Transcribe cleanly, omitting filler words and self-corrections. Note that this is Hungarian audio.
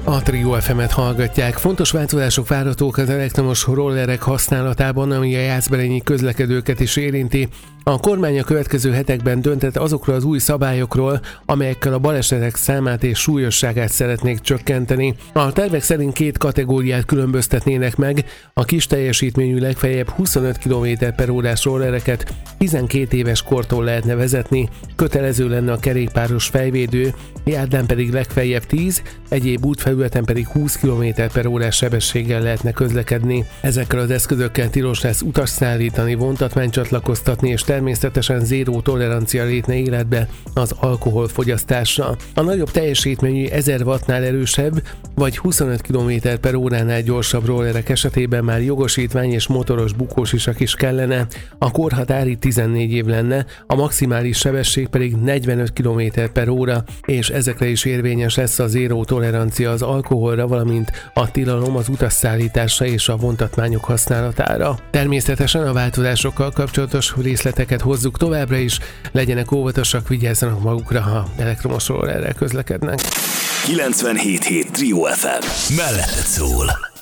A Trio FM-et hallgatják. Fontos változások várhatók az elektromos rollerek használatában, ami a jászberényi közlekedőket is érinti. A kormány a következő hetekben döntett azokról az új szabályokról, amelyekkel a balesetek számát és súlyosságát szeretnék csökkenteni. A tervek szerint 2 kategóriát különböztetnének meg, a kis teljesítményű legfeljebb 25 km/h rollereket 12 éves kortól lehetne vezetni, kötelező lenne a kerékpáros fejvédő, járdán pedig legfeljebb 10, egyéb útfelületen pedig 20 km/h sebességgel lehetne közlekedni. Ezekkel az eszközökkel tilos lesz utast szállítani, vontatmányt csatlakoztatni, és természetesen zéró tolerancia lépne életbe az alkoholfogyasztásra. A nagyobb teljesítményű 1000 wattnál erősebb, vagy 25 km/h-nál gyorsabb rollerek esetében már jogosítvány és motoros bukós isak is kellene. A korhatár itt 14 év lenne, a maximális sebesség pedig 45 km/h, és ezekre is érvényes lesz a zéró tolerancia az alkoholra, valamint a tilalom az utasszállításra és a vontatmányok használatára. Természetesen a változásokkal kapcsolatos részleteket hozzuk továbbra is, legyenek óvatosak, vigyázzanak magukra, ha elektromos rollerrel közlekednek. 97.7 Trio FM. Mellett szól.